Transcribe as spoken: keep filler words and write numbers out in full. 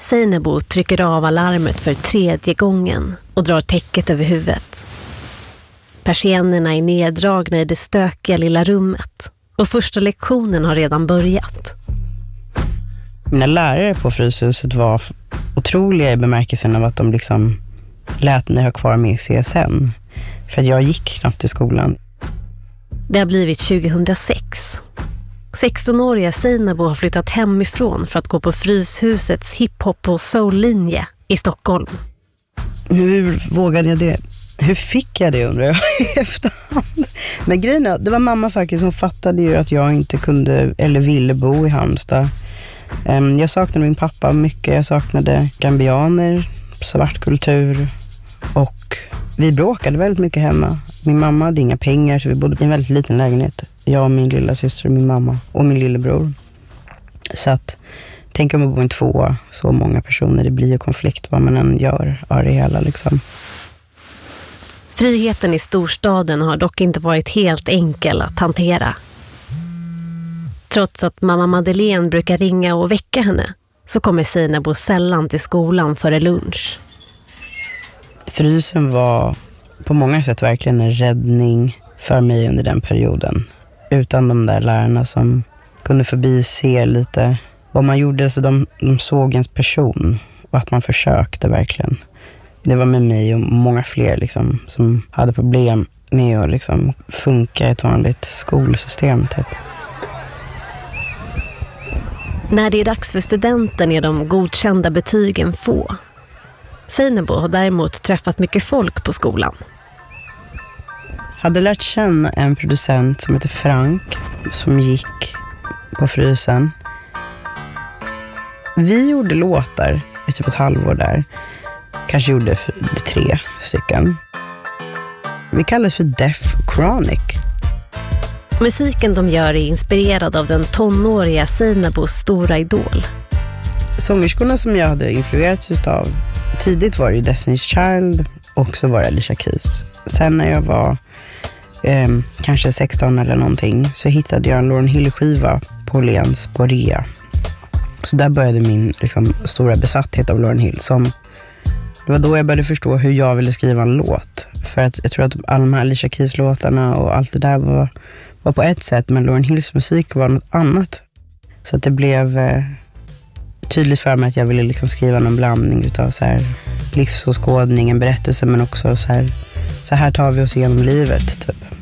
Seinabo trycker av alarmet för tredje gången och drar täcket över huvudet. Persiennerna är neddragna i det stökiga lilla rummet och första lektionen har redan börjat. Mina lärare på Fryshuset var otroliga i bemärkelsen av att de liksom lät mig ha kvar med C S N. För att jag gick knappt till skolan. Det har blivit tjugohundrasex. sexton-åriga Seinabo har flyttat hemifrån för att gå på Fryshusets hiphop- och soul-linje i Stockholm. Hur vågade jag det? Hur fick jag det, undrar jag i efterhand? Men grejen är, det var mamma faktiskt som fattade ju att jag inte kunde eller ville bo i Halmstad. Jag saknade min pappa mycket. Jag saknade gambianer, svart kultur och vi bråkade väldigt mycket hemma. Min mamma hade inga pengar så vi bodde i en väldigt liten lägenhet. Jag och min lilla syster, min mamma och min lillebror. Så att, tänk om att bo i en två så många personer, det blir ju konflikt vad man än gör av det hela liksom. Friheten i storstaden har dock inte varit helt enkel att hantera. Trots att mamma Madeleine brukar ringa och väcka henne så kommer Seinabo sällan till skolan före lunch. Frysen var på många sätt verkligen en räddning för mig under den perioden. Utan de där lärarna som kunde förbise lite vad man gjorde, så de, de såg ens person och att man försökte verkligen. Det var med mig och många fler liksom, som hade problem med att liksom, funka i ett vanligt skolsystem typ. När det är dags för studenten är de godkända betygen få. Seinabo har däremot träffat mycket folk på skolan. Hade lärt känna en producent som heter Frank som gick på Frysen. Vi gjorde låtar i typ ett halvår där. Kanske gjorde tre stycken. Vi kallades för Deaf Chronic. Musiken de gör är inspirerad av den tonåriga Seinabos stora idol. Sångerskorna som jag hade influerats utav tidigt var ju Destiny's Child och så var det Alicia Keys. Sen när jag var eh, kanske sexton eller någonting så hittade jag en Lauryn Hill-skiva på Lens på Rea. Så där började min liksom, stora besatthet av Lauryn Hill. Som, det var då jag började förstå hur jag ville skriva en låt. För att jag tror att alla de här Alicia Keys-låtarna och allt det där var, var på ett sätt, men Lauryn Hills musik var något annat. Så att det blev eh, tydligt för mig att jag ville liksom skriva någon blandning utav så här livsåskådning, en berättelse, men också så här, så här tar vi oss igenom livet typ.